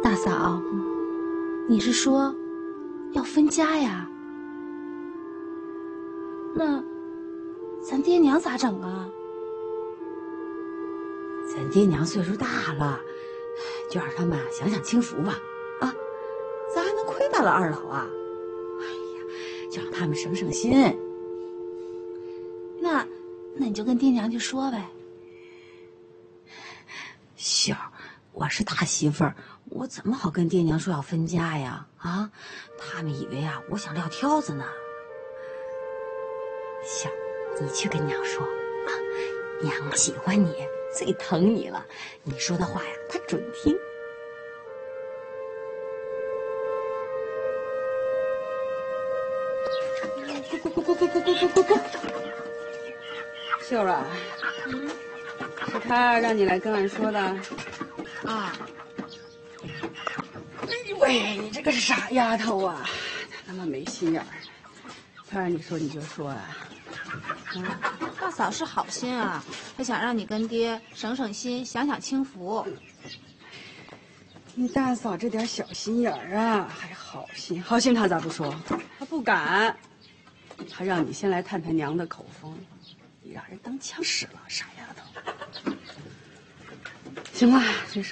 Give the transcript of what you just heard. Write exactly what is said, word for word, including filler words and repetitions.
大嫂，你是说要分家呀？那咱爹娘咋整啊？ 咱爹娘岁数大了，就让他们享享清福吧。啊，咱还能亏待了二老啊？哎呀，就让他们省省心。 那，那你就跟爹娘去说呗。 秀儿，我是大媳妇儿，我怎么好跟爹娘说要分家呀？啊，他们以为啊，我想撂挑子呢。秀儿，你去跟娘说啊，娘喜欢你，最疼你了，你说的话呀，她准听。 滚滚滚滚滚滚滚滚滚！秀儿啊，嗯，是他让你来跟俺说的。 啊。 哎呦喂，你这个是傻丫头啊！他他妈没心眼儿，他让你说你就说啊。 啊，大嫂是好心啊，她想让你跟爹省省心，享享清福。 你大嫂这点小心眼儿啊，还好心，好心他咋不说？他不敢，他让你先来探探娘的口风，你让人当枪使了，傻丫头。行了，这事。